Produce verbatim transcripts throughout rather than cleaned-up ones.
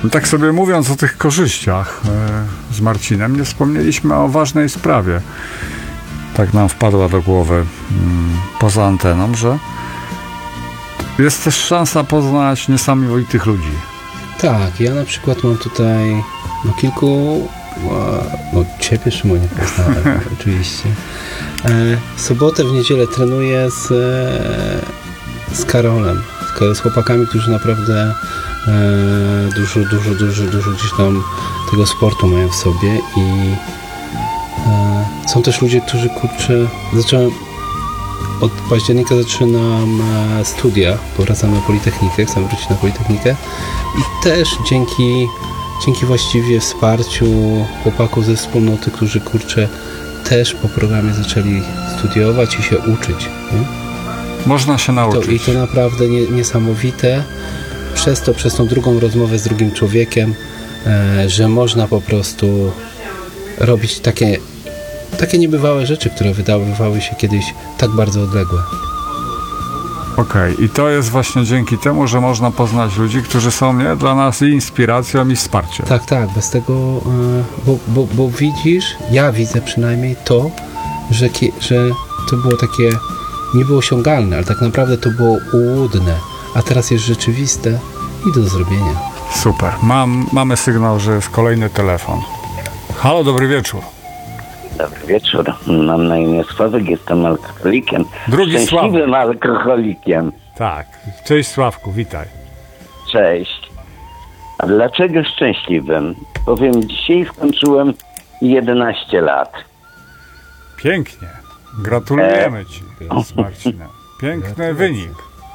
No tak sobie mówiąc o tych korzyściach e, z Marcinem, nie wspomnieliśmy o ważnej sprawie. Tak nam wpadła do głowy mm, poza anteną, że jest też szansa poznać niesamowitych ludzi. Tak, ja na przykład mam tutaj no kilku, no ciebie Szymonie poznałem oczywiście. E, w sobotę, w niedzielę trenuję z, z Karolem, z, z chłopakami, którzy naprawdę e, dużo, dużo, dużo, dużo gdzieś tam tego sportu mają w sobie i e, są też ludzie, którzy kurczę, zacząłem od października zaczynam e, studia, powracam na Politechnikę, chcę wrócić na Politechnikę i też dzięki, dzięki właściwie wsparciu chłopaków ze wspólnoty, którzy kurczę też po programie zaczęli studiować i się uczyć. Nie? Można się nauczyć. To, I to naprawdę nie, niesamowite. Przez to, przez tą drugą rozmowę z drugim człowiekiem, e, że można po prostu robić takie takie niebywałe rzeczy, które wydawały się kiedyś tak bardzo odległe. Okej, okay. I to jest właśnie dzięki temu, że można poznać ludzi, którzy są nie, dla nas i inspiracją, i wsparciem. Tak, tak, bez tego, bo, bo, bo widzisz, ja widzę przynajmniej to, że, że to było takie niby osiągalne, ale tak naprawdę to było ułudne, a teraz jest rzeczywiste i do zrobienia. Super, Mam, mamy sygnał, że jest kolejny telefon. Halo, dobry wieczór. Dobry wieczór. Mam na imię Sławek, jestem alkoholikiem. Drugi Szczęśliwym Sławek. alkoholikiem. Tak. Cześć Sławku, witaj. Cześć. A dlaczego szczęśliwym? Powiem, dzisiaj skończyłem jedenaście lat. Pięknie. Gratulujemy e... Ci z Marcinem. Piękny wynik.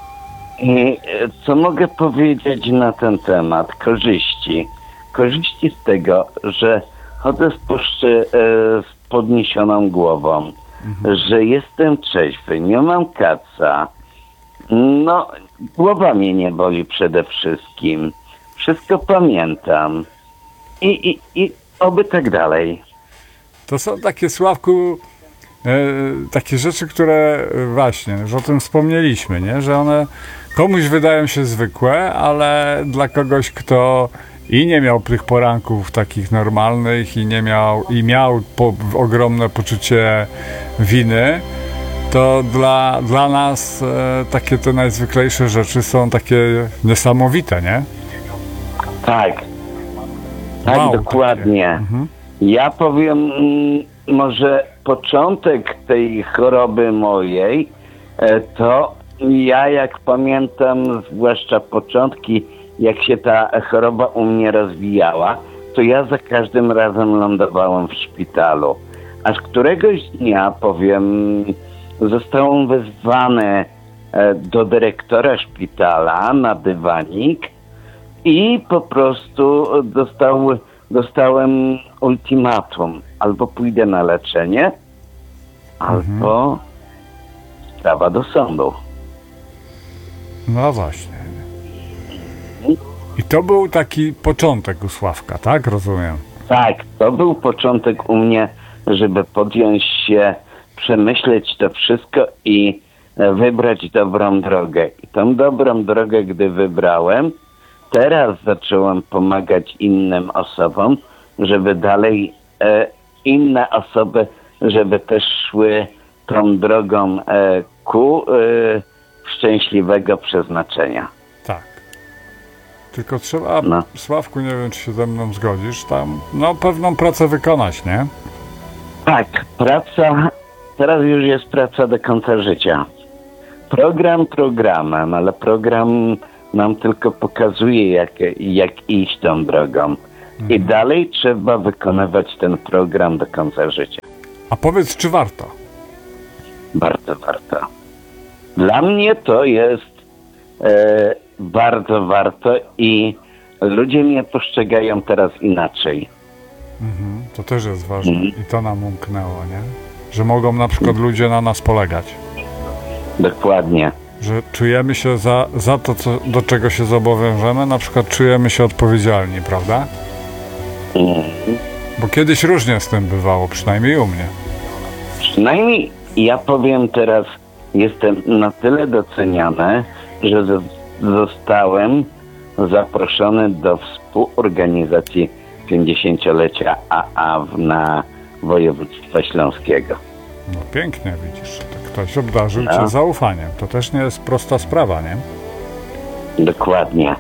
I co mogę powiedzieć na ten temat? Korzyści. Korzyści z tego, że chodzę z puszczy e, z podniesioną głową, mhm. że jestem trzeźwy, nie mam kaca, no głowa mnie nie boli przede wszystkim, wszystko pamiętam i, i, i oby tak dalej. To są takie, Sławku, e, takie rzeczy, które właśnie, że o tym wspomnieliśmy, nie? Że one komuś wydają się zwykłe, ale dla kogoś, kto i nie miał tych poranków takich normalnych i nie miał, i miał po, ogromne poczucie winy, to dla, dla nas e, takie te najzwyklejsze rzeczy są takie niesamowite, nie? Tak. Tak, wow, dokładnie. Mhm. Ja powiem, może początek tej choroby mojej, e, to ja jak pamiętam, zwłaszcza początki, jak się ta choroba u mnie rozwijała, to ja za każdym razem lądowałem w szpitalu. Aż któregoś dnia, powiem, zostałem wezwany do dyrektora szpitala na dywanik i po prostu dostał, dostałem ultimatum. Albo pójdę na leczenie, mhm. albo sprawa do sądu. No właśnie. I to był taki początek u Sławka, tak? Rozumiem. Tak, to był początek u mnie, żeby podjąć się, przemyśleć to wszystko i wybrać dobrą drogę. I tą dobrą drogę, gdy wybrałem, teraz zacząłem pomagać innym osobom, żeby dalej e, inne osoby, żeby też szły tą drogą e, ku e, szczęśliwego przeznaczenia. Tak. Tylko trzeba, no. Sławku, nie wiem, czy się ze mną zgodzisz, tam no pewną pracę wykonać, nie? Tak, praca, teraz już jest praca do końca życia. Program programem, ale program nam tylko pokazuje, jak, jak iść tą drogą. Mhm. I dalej trzeba wykonywać ten program do końca życia. A powiedz, czy warto? Bardzo warto. Dla mnie to jest e, bardzo warto i ludzie mnie postrzegają teraz inaczej. Mhm, to też jest ważne mhm. i to nam umknęło, nie? Że mogą na przykład ludzie na nas polegać. Dokładnie. Że czujemy się za, za to, co, do czego się zobowiążemy, na przykład czujemy się odpowiedzialni, prawda? Mhm. Bo kiedyś różnie z tym bywało, przynajmniej u mnie. Przynajmniej ja powiem teraz, jestem na tyle doceniany, że zostałem zaproszony do współorganizacji pięćdziesięciolecia A A w- na województwa śląskiego. No pięknie, widzisz. To ktoś obdarzył No. cię zaufaniem. To też nie jest prosta sprawa, nie? Dokładnie.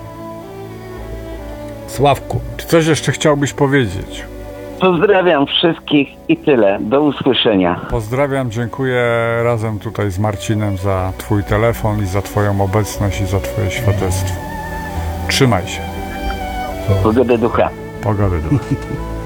Sławku, czy coś jeszcze chciałbyś powiedzieć? Pozdrawiam wszystkich i tyle. Do usłyszenia. Pozdrawiam, dziękuję razem tutaj z Marcinem za twój telefon i za twoją obecność i za twoje świadectwo. Trzymaj się. Pogodę ducha. Pogody.